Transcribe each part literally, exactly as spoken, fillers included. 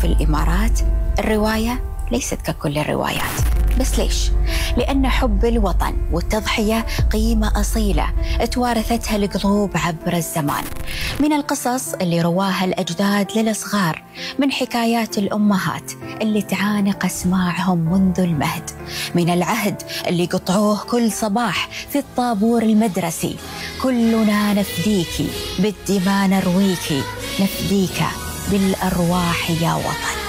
الإمارات الرواية ليست ككل الروايات. بس ليش؟ لأن حب الوطن والتضحية قيمة أصيلة توارثتها القلوب عبر الزمان، من القصص اللي رواها الأجداد للصغار، من حكايات الأمهات اللي تعانق أسماعهم منذ المهد، من العهد اللي قطعوه كل صباح في الطابور المدرسي: كلنا نفديكي بالدماء نرويكي، نفديك بالأرواح يا وطن.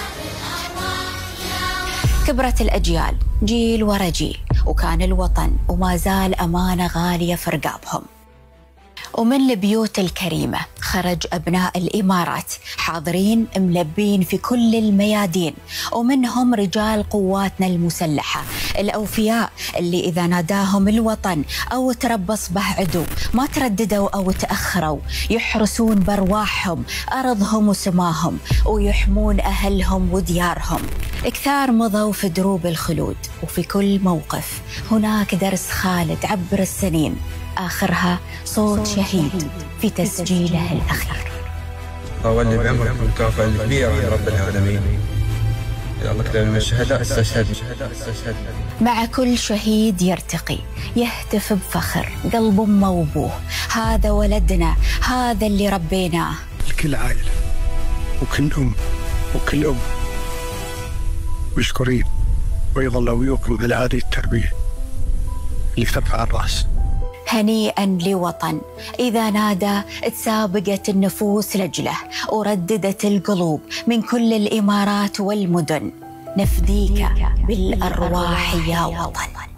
كبرت الأجيال جيل ورا جيل، وكان الوطن وما زال أمانة غالية في رقابهم. ومن البيوت الكريمة خرج أبناء الإمارات حاضرين ملبين في كل الميادين، ومنهم رجال قواتنا المسلحة الأوفياء اللي إذا ناداهم الوطن أو تربص به عدو ما ترددوا أو تأخروا، يحرسون بأرواحهم أرضهم وسماهم، ويحمون أهلهم وديارهم. كثار مضوا في دروب الخلود، وفي كل موقف هناك درس خالد عبر السنين، آخرها صوت شهيد في تسجيله الأخير. أولي بعمرك المكافأة الكبيرة عند رب العالمين. يا الله كتاب من الشهداء استشهدنا. مع كل شهيد يرتقي يهتف بفخر قلب أمه وأبوه: هذا ولدنا، هذا اللي ربيناه. لكل عائلة وكل أم وكل أم مشكورين، ويظل أبوكم على هذه التربية اللي ترفع الرأس. هنيئا لوطن إذا نادى تسابقت النفوس لجله، ورددت القلوب من كل الإمارات والمدن: نفديك بالأرواح يا وطن.